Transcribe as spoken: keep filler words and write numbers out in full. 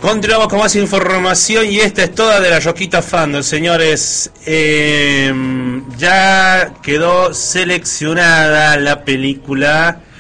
Continuamos con más información y esta es toda de la Rosquita Fandom, señores. Eh, ya quedó seleccionada la película